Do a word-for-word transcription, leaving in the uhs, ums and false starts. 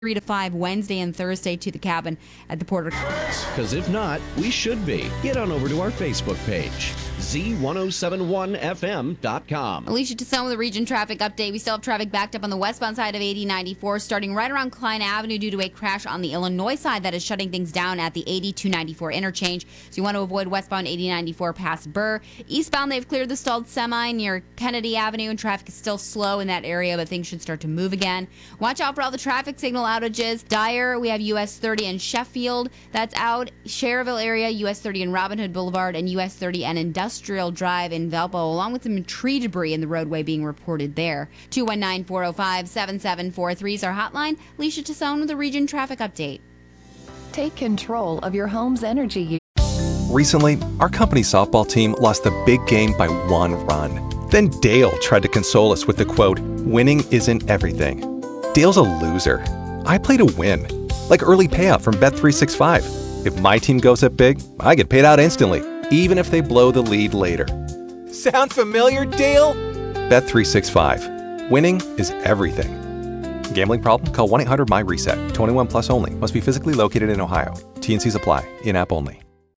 three to five Wednesday and Thursday to the cabin at the Porter. Because if not, we should be. Get on over to our Facebook page, Z ten seventy-one F M dot com. Alicia Tassone with the Region Traffic Update. We still have traffic backed up on the westbound side of eighty ninety-four, starting right around Klein Avenue due to a crash on the Illinois side that is shutting things down at the eighty-two ninety-four interchange. So you want to avoid westbound eighty ninety-four past Burr. Eastbound, they've cleared the stalled semi near Kennedy Avenue, and traffic is still slow in that area, but things should start to move again. Watch out for all the traffic signal outages. Dyer, we have U S thirty in Sheffield. That's out. Cherville area, U S thirty in Robin Hood Boulevard, and U S thirty and Industrial Drive in Valpo, along with some tree debris in the roadway being reported there. two one nine, four oh five, seven seven four three is our hotline. Alicia Tassone with the Region Traffic Update. Take control of your home's energy. Recently, our company softball team lost the big game by one run. Then Dale tried to console us with the quote, "Winning isn't everything." Dale's a loser. I play to win, like early payout from Bet three sixty-five. If my team goes up big, I get paid out instantly, even if they blow the lead later. Sound familiar, Dale? Bet three sixty-five. Winning is everything. Gambling problem? Call one eight hundred M Y RESET. twenty-one plus only. Must be physically located in Ohio. T and Cs apply. In-app only.